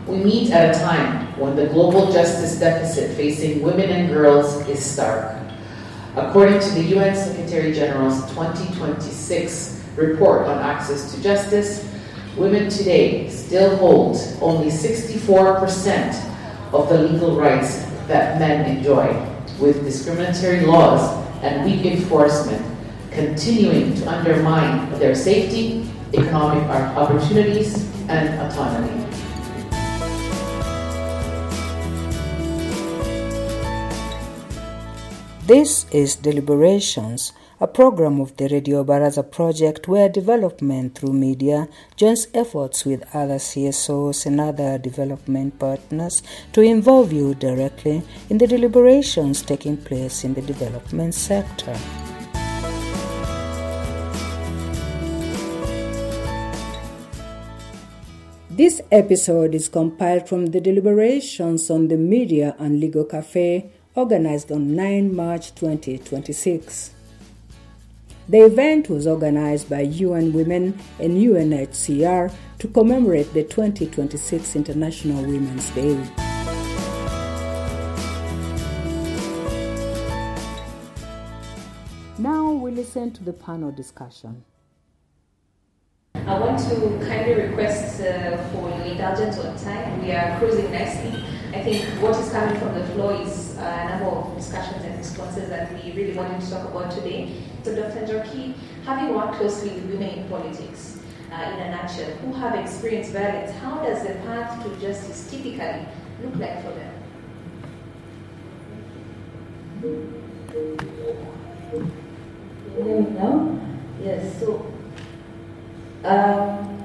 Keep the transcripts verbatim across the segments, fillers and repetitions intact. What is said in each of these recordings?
We meet at a time when the global justice deficit facing women and girls is stark. According to the U N Secretary General's twenty twenty-six report on access to justice, women today still hold only sixty-four percent of the legal rights that men enjoy, with discriminatory laws and weak enforcement continuing to undermine their safety, economic opportunities, and autonomy. This is Deliberations, a program of the Radio Baraza project where development through media joins efforts with other C S Os and other development partners to involve you directly in the deliberations taking place in the development sector. This episode is compiled from the deliberations on the Media and Legal Cafe organized on the ninth of March twenty twenty-six. The event was organized by U N Women and U N H C R to commemorate the twenty twenty-six International Women's Day. Now we listen to the panel discussion. I want to kindly request uh, for your indulgence on time. We are cruising nicely. I think what is coming from the floor is uh, a number of discussions and responses that we really wanted to talk about today. So Doctor Njoki, having worked closely with women in politics, uh, in a nutshell, who have experienced violence, how does the path to justice typically look like for them? You hear me now? Yes, so um,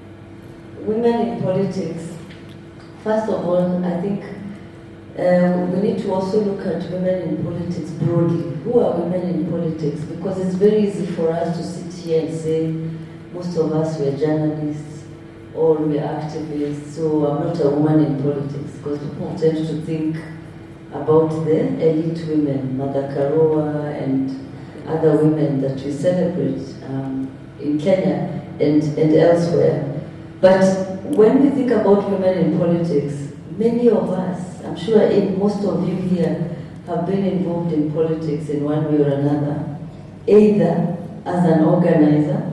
women in politics, first of all, I think uh, we need to also look at women in politics broadly. Who are women in politics? Because it's very easy for us to sit here and say, most of us were journalists or we're activists, so I'm not a woman in politics. Because people tend to think about the elite women, Mother Karua and other women that we celebrate um, in Kenya and, and elsewhere. But when we think about women in politics, many of us, I'm sure in, most of you here, have been involved in politics in one way or another, either as an organizer,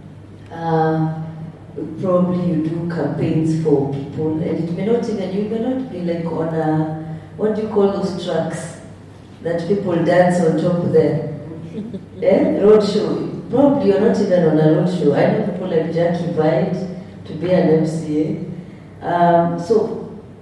uh, probably you do campaigns for people, and it may not even, you may not be like on a, what do you call those trucks that people dance on top there? eh? Road show. Probably you're not even on a road show. I know people like Jackie vied to be an M C A. Um, so,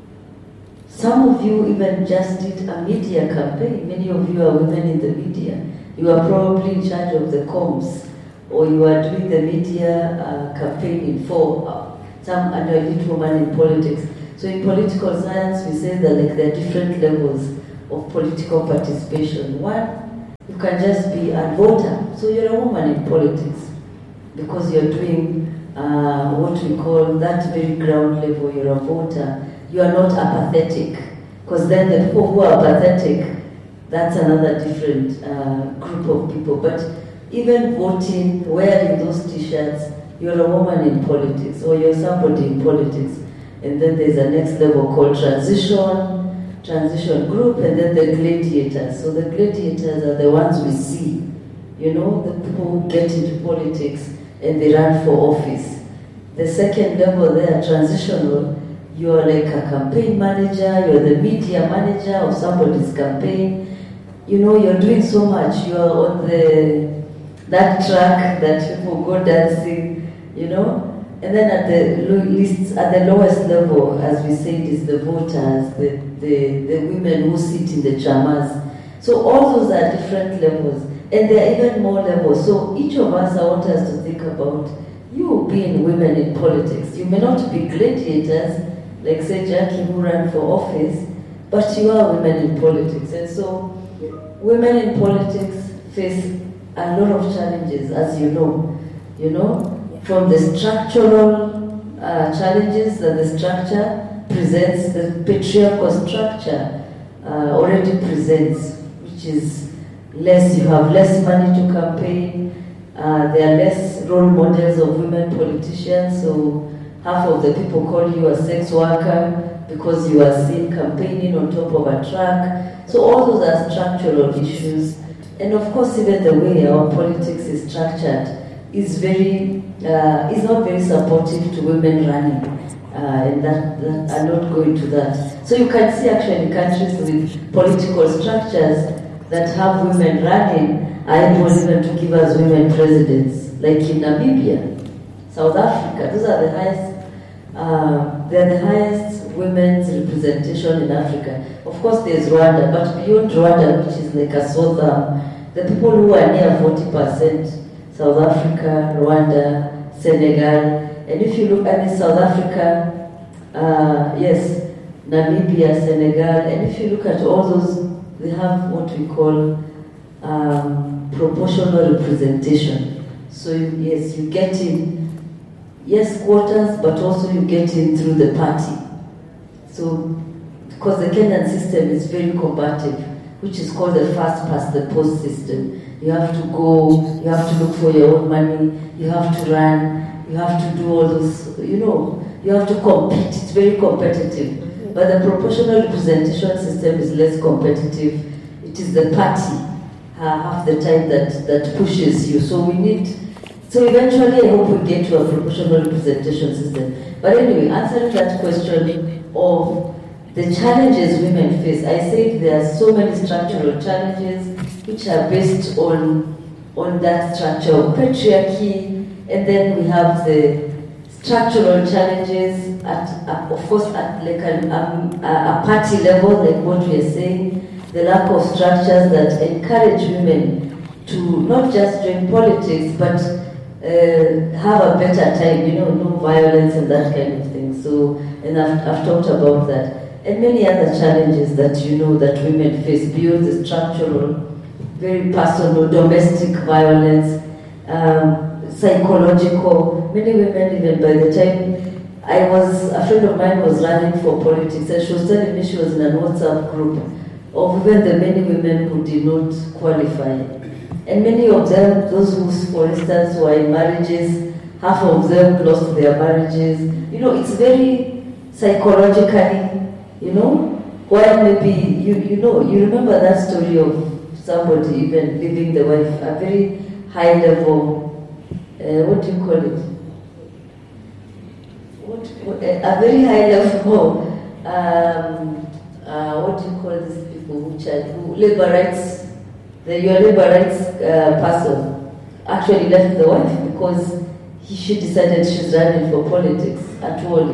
some of you even just did a media campaign. Many of you are women in the media. You are probably in charge of the comms, or you are doing the media uh, campaigning for uh, some and a elite woman in politics. So in political science, we say that like there are different levels of political participation. One, you can just be a voter. So you're a woman in politics because you're doing uh, what we call that very ground level. You're a voter. You are not apathetic, because then the people who are apathetic, that's another different uh, group of people. But even voting, wearing those t-shirts, you're a woman in politics, or you're somebody in politics. And then there's a next level called transition, transition group, and then the gladiators. So the gladiators are the ones we see, you know, the people who get into politics and they run for office. The second level there, transitional, you're like a campaign manager, you're the media manager of somebody's campaign. You know, you're doing so much. You're on the that track that people go dancing, you know. And then at the least, at the lowest level, as we said, is the voters, the, the, the women who sit in the chamas. So all those are different levels. And there are even more levels. So each of us, I want us to think about you being women in politics. You may not be gladiators, like say Jackie who ran for office, but you are women in politics. And so women in politics face a lot of challenges, as you know, you know, from the structural uh, challenges that the structure presents, the patriarchal structure uh, already presents, which is less, you have less money to campaign, uh, there are less role models of women politicians, so Half of the people call you a sex worker because you are seen campaigning on top of a truck. So all those are structural issues. And of course, even the way our politics is structured is very, uh, is not very supportive to women running. Uh, and that, that I'm not going to that. So you can see actually countries with political structures that have women running are able even to give us women presidents, like in Namibia, South Africa. Those are the highest, uh, they are the highest women's representation in Africa. Of course, there's Rwanda, but beyond Rwanda, which is like a southern, the people who are near forty percent, South Africa, Rwanda, Senegal. And if you look at the South Africa, uh, yes, Namibia, Senegal, and if you look at all those, they have what we call um, proportional representation. So you, yes, you get in, yes, quotas, but also you get in through the party. So, because the Kenyan system is very combative, which is called the first past the post system. You have to go, you have to look for your own money, you have to run, you have to do all those, you know, you have to compete. It's very competitive. But the proportional representation system is less competitive. It is the party uh, half the time that, that pushes you. So we need, so eventually I hope we get to a proportional representation system. But anyway, answering that question of the challenges women face, I said there are so many structural challenges which are based on, on that structure of patriarchy. And then we have the structural challenges at, uh, of course, at like an, um, a party level, like what we are saying, the lack of structures that encourage women to not just join politics, but uh, have a better time, you know, no violence and that kind of thing. So, and I've, I've talked about that. And many other challenges that you know that women face beyond the structural, very personal, domestic violence, um, psychological. Many women, even by the time I was, a friend of mine was running for politics, and she was telling me she was in a WhatsApp group of even the many women who did not qualify. And many of them, those who, for instance, were in marriages, half of them lost their marriages. You know, it's very psychologically, you know, while maybe, you, you know, you remember that story of somebody even leaving the wife, a very high level, Uh, what do you call it? What, what, a very high level, um, uh, what do you call these people who charge, who labor rights, the, your labor rights uh, person actually left the wife because he, she decided she's running for politics at all,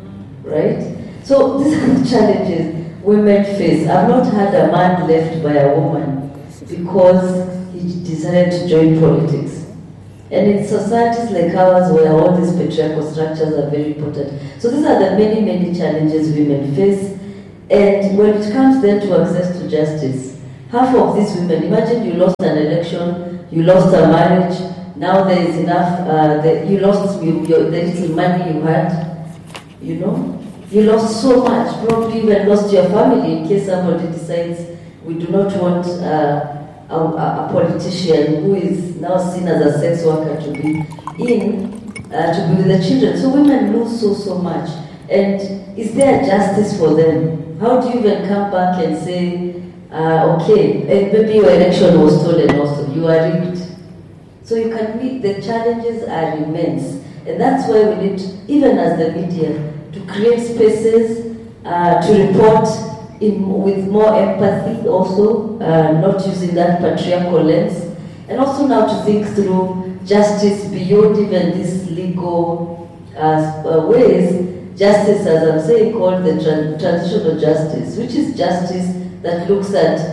right? So these are the challenges women face. I've not had a man left by a woman because he decided to join politics. And in societies like ours, where all these patriarchal structures are very important. So these are the many, many challenges women face. And when it comes then to access to justice, half of these women, imagine you lost an election, you lost a marriage, now there is enough, uh, the, you lost you, your, the little money you had, you know? You lost so much, probably even lost your family in case somebody decides we do not want uh, A, a politician who is now seen as a sex worker to be in, uh, to be with the children. So women lose so, so much. And is there justice for them? How do you even come back and say, uh, okay, maybe your election was stolen also, you are rigged. So you can meet, the challenges are immense. And that's why we need, even as the media, to create spaces uh, to report In, with more empathy also, uh, not using that patriarchal lens, and also now to think through justice beyond even these legal uh, uh, ways. Justice, as I'm saying, called the tra- transitional justice, which is justice that looks at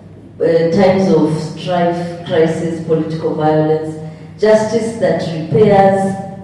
uh, times of strife, crisis, political violence, justice that repairs,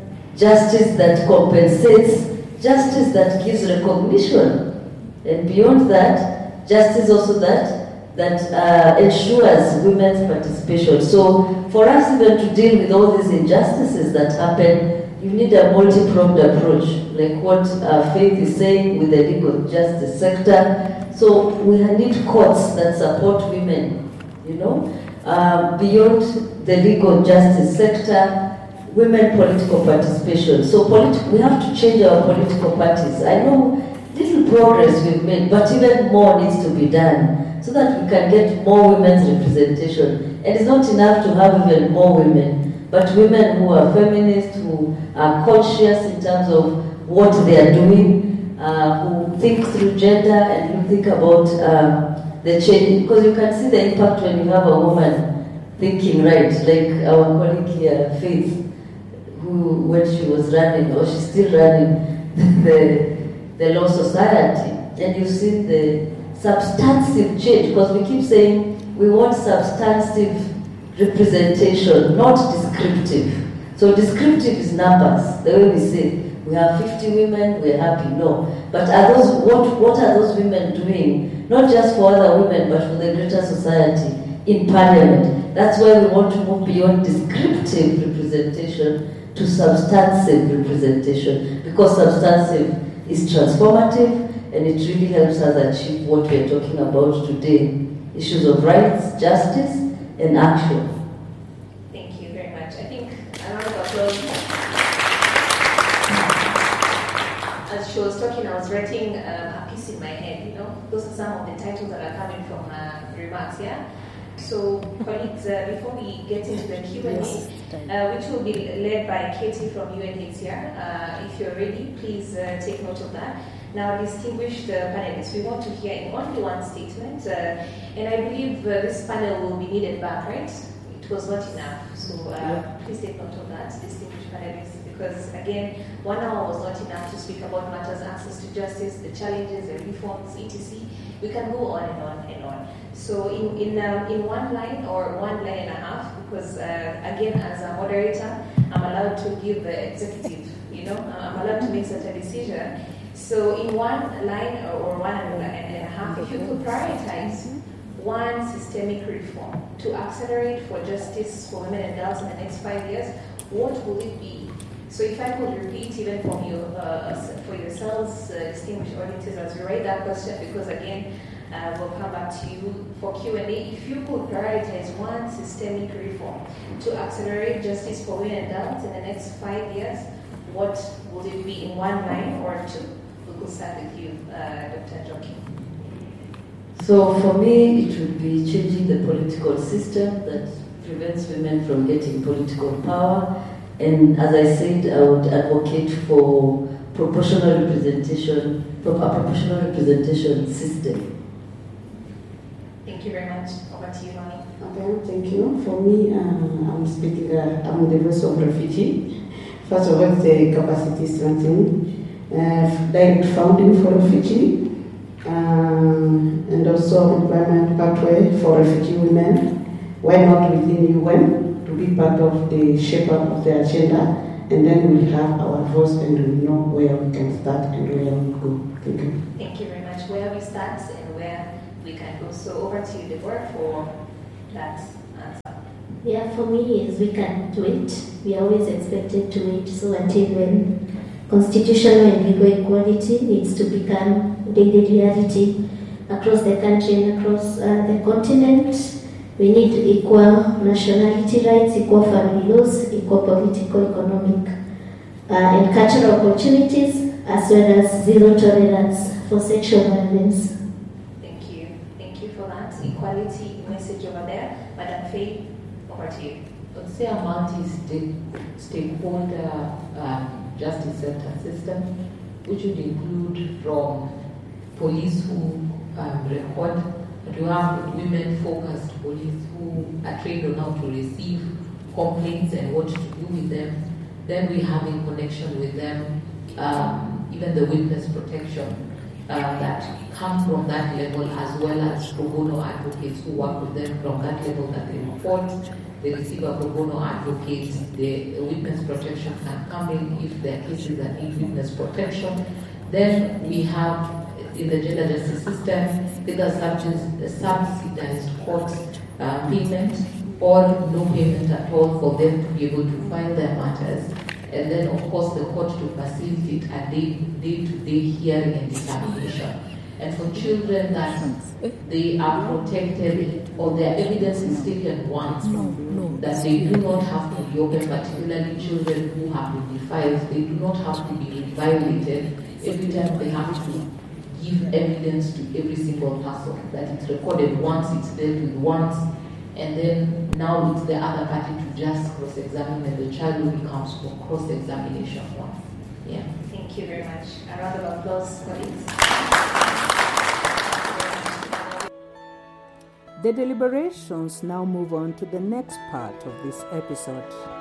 justice that compensates, justice that gives recognition. And beyond that, justice also that that uh, ensures women's participation. So for us even to deal with all these injustices that happen, you need a multi-pronged approach, like what uh, Faith is saying with the legal justice sector. So we need courts that support women, you know. Uh, beyond the legal justice sector, women political participation. So politi- we have to change our political parties. I know little progress we've made, but even more needs to be done so that we can get more women's representation. And it's not enough to have even more women, but women who are feminists, who are conscious in terms of what they are doing, uh, who think through gender and who think about um, the change. Because you can see the impact when you have a woman thinking right, like our colleague here, Faith, who when she was running, or she's still running, the the Law Society, and you see the substantive change, because we keep saying we want substantive representation, not descriptive. So descriptive is numbers, the way we say, we have fifty women, we're happy, no. But are those, what, what are those women doing, not just for other women, but for the greater society in parliament? That's why we want to move beyond descriptive representation to substantive representation, because substantive is transformative and it really helps us achieve what we are talking about today, issues of rights, justice, and action. Thank you very much. I think a round of applause. As she was talking, I was writing um, a piece in my head, you know, those are some of the titles that are coming from uh, remarks, yeah? So, colleagues, uh, before we get into the Q and A, uh, which will be led by Katie from U N H C R, uh, if you're ready, please uh, take note of that. Now, distinguished uh, panelists, we want to hear in only one statement, uh, and I believe uh, this panel will be needed back, right? It was not enough, so uh, please take note of that, distinguished panelists, because again, one hour was not enough to speak about matters, access to justice, the challenges, the reforms, et cetera. We can go on and on and on. So in in um, in one line or one line and a half, because uh, again, as a moderator, I'm allowed to give the executive, you know, I'm allowed to make such a decision. So in one line or one and a half, if you could prioritize one systemic reform to accelerate for justice for women and girls in the next five years, what would it be? So if I could repeat even from you, uh, for yourselves, uh, distinguished auditors, as you write that question, because again, uh, we'll come back to you for Q and A. If you could prioritize one systemic reform to accelerate justice for women and girls in the next five years, what would it be in one line or two? We could start with you, uh, Doctor Njoki. So for me, it would be changing the political system that prevents women from getting political power. And as I said, I would advocate for proportional representation, for a proportional representation system. Thank you very much. Over to you, Ronnie. Okay, thank you. For me, uh, I'm speaking, uh, I'm the voice of refugee. First of all, the capacity strengthening, uh, direct funding for refugee, uh, and also employment pathway for refugee women. Why not within U N? To be part of the shape up of the agenda, and then we'll have our voice and we'll know where we can start and where we go. Thank you. Thank you very much. Where we start and where we can go. So over to you, Deborah, for that answer. Yeah, for me is we can do it. We are always expected to wait. So until when constitutional and legal equality needs to become daily reality across the country and across uh, the continent. We need equal nationality rights, equal family laws, equal political, economic, uh, and cultural opportunities, as well as zero tolerance for sexual violence. Thank you. Thank you for that. Equality message over there. Madam Faye, over to you. Let's say a multi-stakeholder um, justice center system, which would include from police who um, record. You have women-focused police who are trained on how to receive complaints and what to do with them. Then we have in connection with them um, even the witness protection uh, that come from that level, as well as pro bono advocates who work with them from that level that they report. They receive a pro bono advocate. The witness protection can come in if there are cases that need witness protection. Then we have in the gender justice system, either subsidized court uh, payment or no payment at all for them to be able to file their matters. And then, of course, the court to facilitate a day, day-to-day hearing and determination. And for children that they are protected or their evidence is taken once, No, no. that they do not have to be open, particularly children who have been defiled, they do not have to be violated every time they have to give evidence to every single person, that it's recorded once, it's dealt with once, and then now it's the other party to just cross-examine, and the child only comes for cross-examination once. Yeah. Thank you very much. A round of applause, colleagues. The deliberations now move on to the next part of this episode.